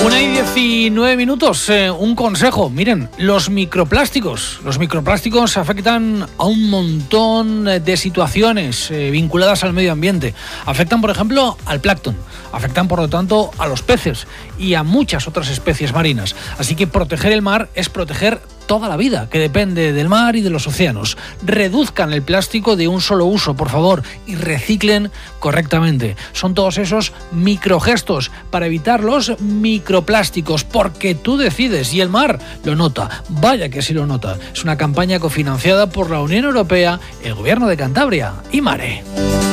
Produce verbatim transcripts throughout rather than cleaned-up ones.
Una y diecinueve minutos, eh, un consejo. Miren, los microplásticos. Los microplásticos afectan a un montón de situaciones eh, vinculadas al medio ambiente. Afectan, por ejemplo, al plancton. Afectan, por lo tanto, a los peces y a muchas otras especies marinas. Así que proteger el mar es proteger toda la vida que depende del mar y de los océanos. Reduzcan el plástico de un solo uso, por favor, y reciclen correctamente. Son todos esos microgestos para evitar los microplásticos, porque tú decides y el mar lo nota. Vaya que sí lo nota. Es una campaña cofinanciada por la Unión Europea, el Gobierno de Cantabria y Mare.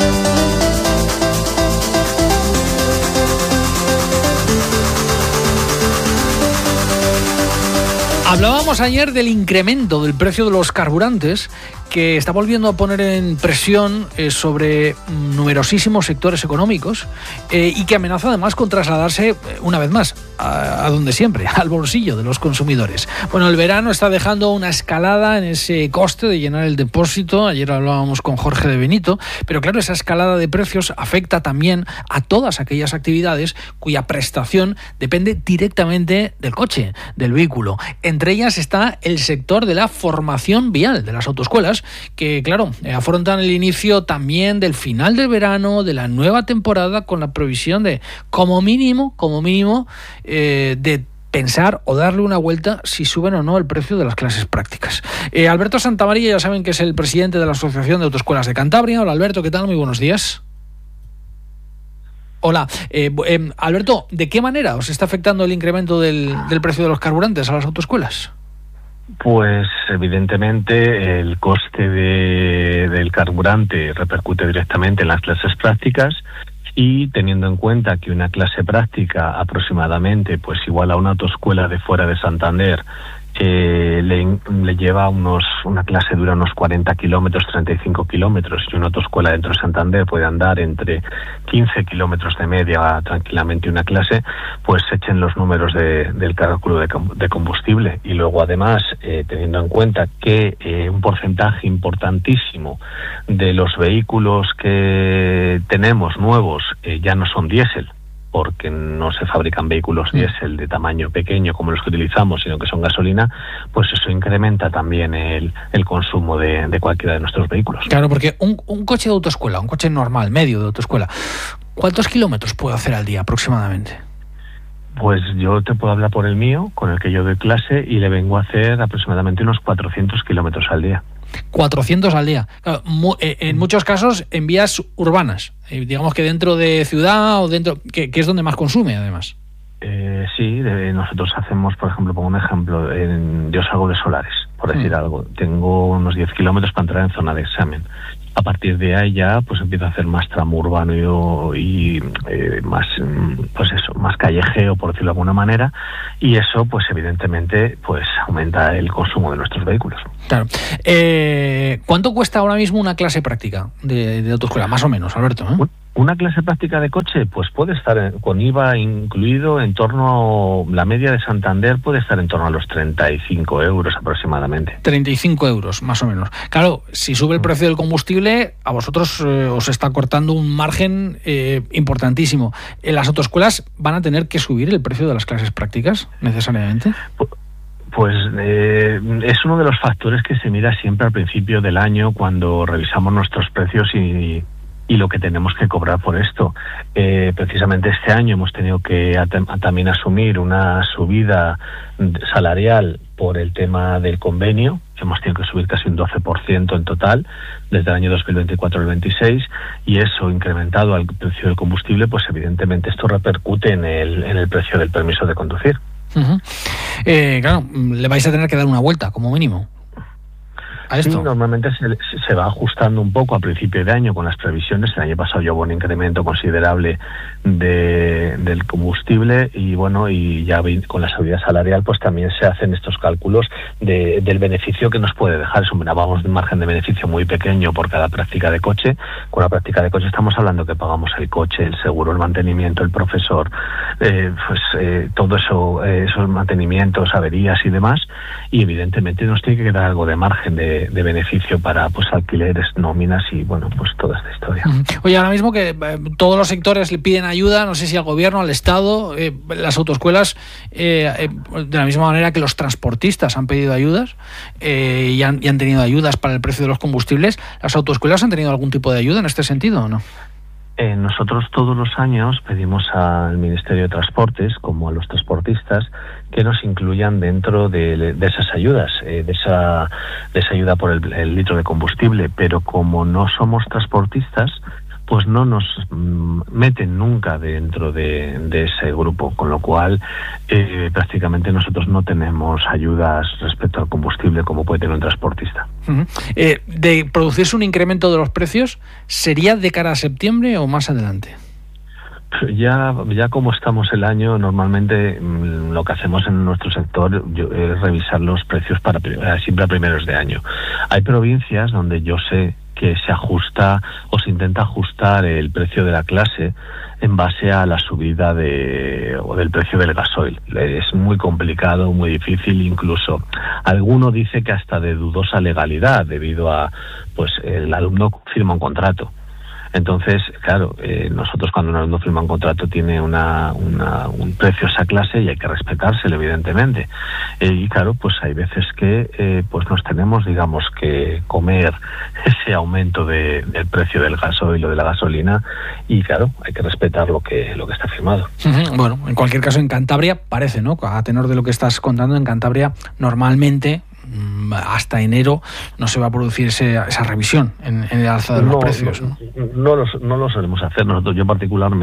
Hablábamos ayer del incremento del precio de los carburantes que está volviendo a poner en presión eh, sobre numerosísimos sectores económicos eh, y que amenaza además con trasladarse, eh, una vez más, a, a donde siempre, al bolsillo de los consumidores. Bueno, el verano está dejando una escalada en ese coste de llenar el depósito. Ayer hablábamos con Jorge de Benito, pero claro, esa escalada de precios afecta también a todas aquellas actividades cuya prestación depende directamente del coche, del vehículo. Entre ellas está el sector de la formación vial de las autoescuelas, que, claro, afrontan el inicio también del final del verano, de la nueva temporada, con la provisión de, como mínimo, como mínimo, eh, de pensar o darle una vuelta si suben o no el precio de las clases prácticas. Eh, Alberto Santamaría, ya saben que es el presidente de la Asociación de Autoescuelas de Cantabria. Hola, Alberto, ¿qué tal? Muy buenos días. Hola, eh, eh, Alberto, ¿de qué manera os está afectando el incremento del, del precio de los carburantes a las autoescuelas? Pues evidentemente el coste de, del carburante repercute directamente en las clases prácticas, y teniendo en cuenta que una clase práctica aproximadamente pues igual a una autoescuela de fuera de Santander eh, le, le lleva unos una clase dura unos cuarenta kilómetros, treinta y cinco kilómetros, y una autoescuela dentro de Santander puede andar entre quince kilómetros de media tranquilamente una clase, pues echen los números de, del cálculo de, de combustible. Y luego además, eh, teniendo en cuenta que eh, un porcentaje importantísimo de los vehículos que tenemos nuevos eh, ya no son diésel, porque no se fabrican vehículos diésel de tamaño pequeño como los que utilizamos, sino que son gasolina, pues eso incrementa también el, el consumo de, de cualquiera de nuestros vehículos. Claro, porque un, un coche de autoescuela, un coche normal, medio de autoescuela, ¿cuántos kilómetros puede hacer al día aproximadamente? Pues yo te puedo hablar por el mío, con el que yo doy clase, y le vengo a hacer aproximadamente unos cuatrocientos kilómetros al día. cuatrocientos al día. Claro, mu- eh, en muchos casos en vías urbanas, eh, digamos que dentro de ciudad o dentro, que, que es donde más consume además. Eh, sí, de, nosotros hacemos, por ejemplo, pongo un ejemplo, en, yo salgo de Solares, por decir mm. algo, tengo unos diez kilómetros para entrar en zona de examen. A partir de ahí ya pues empiezo a hacer más tramo urbano y, y eh, más, pues eso, más callejeo, por decirlo de alguna manera, y eso pues evidentemente pues aumenta el consumo de nuestros vehículos. Claro. Eh, ¿Cuánto cuesta ahora mismo una clase práctica de, de autoescuela? Más o menos, Alberto, ¿eh? Una clase práctica de coche pues puede estar en, con I V A incluido en torno, la media de Santander puede estar en torno a los treinta y cinco euros aproximadamente. treinta y cinco euros, más o menos. Claro, si sube el precio del combustible, a vosotros eh, os está cortando un margen eh, importantísimo. ¿Las autoescuelas van a tener que subir el precio de las clases prácticas necesariamente? Pues, Pues eh, es uno de los factores que se mira siempre al principio del año cuando revisamos nuestros precios y, y lo que tenemos que cobrar por esto. Eh, precisamente este año hemos tenido que at- también asumir una subida salarial por el tema del convenio. Hemos tenido que subir casi un doce por ciento en total desde el año dos mil veinticuatro al veintiséis, y eso incrementado al precio del combustible, pues evidentemente esto repercute en el, en el precio del permiso de conducir. Uh-huh. Eh, claro, le vais a tener que dar una vuelta, como mínimo, a esto. Sí, normalmente se, se va ajustando un poco a principio de año con las previsiones. El año pasado ya hubo un incremento considerable de, del combustible, y bueno, y ya con la subida salarial pues también se hacen estos cálculos de, del beneficio que nos puede dejar. Es un, vamos, un margen de beneficio muy pequeño por cada práctica de coche. Con la práctica de coche estamos hablando que pagamos el coche, el seguro, el mantenimiento, el profesor, eh, pues eh, todo eso, eh, esos mantenimientos, averías y demás, y evidentemente nos tiene que quedar algo de margen de de, de beneficio para pues alquileres, nóminas y bueno, pues toda esta historia. Oye, ahora mismo que eh, todos los sectores le piden ayuda, no sé si al gobierno, al Estado, eh, las autoescuelas, eh, eh, de la misma manera que los transportistas han pedido ayudas eh, y, han, y han tenido ayudas para el precio de los combustibles, ¿las autoescuelas han tenido algún tipo de ayuda en este sentido o no? Eh, nosotros todos los años pedimos al Ministerio de Transportes, como a los transportistas, que nos incluyan dentro de, de esas ayudas, eh, de esa de esa ayuda por el, el litro de combustible, pero como no somos transportistas, pues no nos mm, meten nunca dentro de, de ese grupo, con lo cual eh, prácticamente nosotros no tenemos ayudas respecto al combustible como puede tener un transportista. Uh-huh. Eh, de producirse un incremento de los precios, ¿sería de cara a septiembre o más adelante? Ya, ya como estamos el año, normalmente mmm, lo que hacemos en nuestro sector yo, es revisar los precios para siempre a primeros de año. Hay provincias donde yo sé que se ajusta o se intenta ajustar el precio de la clase en base a la subida de o del precio del gasoil. Es muy complicado, muy difícil, incluso alguno dice que hasta de dudosa legalidad debido a pues el alumno firma un contrato. Entonces, claro, eh, nosotros cuando un alumno firma un contrato tiene una, una, un precio esa clase y hay que respetárselo, evidentemente. Eh, y claro, pues hay veces que eh, pues nos tenemos, digamos, que comer ese aumento de, del precio del gasoil o de la gasolina y claro, hay que respetar lo que, lo que está firmado. Uh-huh. Bueno, en cualquier caso en Cantabria parece, ¿no? A tenor de lo que estás contando, en Cantabria normalmente hasta enero no se va a producir ese, esa revisión en, en el alza de los no, precios, ¿no? No, no, lo, no lo solemos hacer nosotros, yo particularmente.